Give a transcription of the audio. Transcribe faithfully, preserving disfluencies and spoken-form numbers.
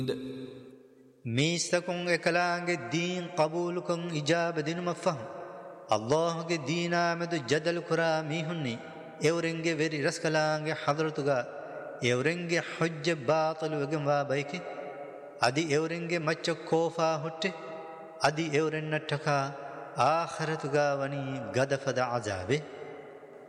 ميستكم إكلانج الدين قبولكم إجابة دين مفهم الله کے دین آمد جدل کرا میہنی ایورنگے ویری رسکلانگے حضرتگا ایورنگے حج باطل وگم وا بೈಕೆ ادی ایورنگے مچ کوفا ہٹے ادی ایورن نٹکا آخرتگا ونی گدفد عذابے